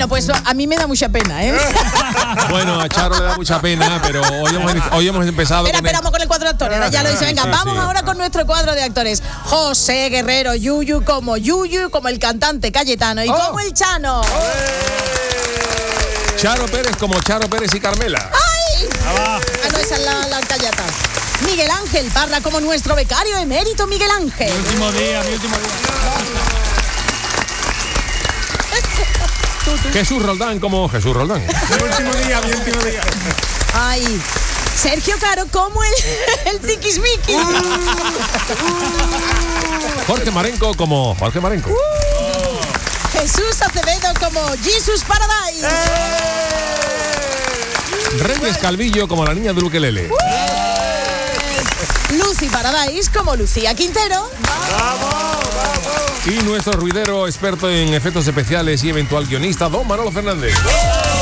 Bueno, pues a mí me da mucha pena, ¿eh? Bueno, a Charo le da mucha pena, pero hoy hemos empezado. Esperamos con el cuadro de actores. Ahora ya lo dice. Venga, vamos ahora con nuestro cuadro de actores. José Guerrero, Yuyu, como el cantante Cayetano y como el Chano. Charo Pérez como Charo Pérez y Carmela. ¡Ay! No, esa es la Cayeta. Miguel Ángel Parra como nuestro becario emérito Miguel Ángel. Mi último día. Jesús Roldán como Jesús Roldán. Mi último día. Ay, Sergio Caro como el Tiquismiqui. Jorge Marenco como Jorge Marenco. Jesús Acevedo como Jesus Paradise. Reyes Calvillo como la niña de ukelele. Lucy Paradise como Lucía Quintero. Y nuestro ruidero experto en efectos especiales y eventual guionista, don Manolo Fernández.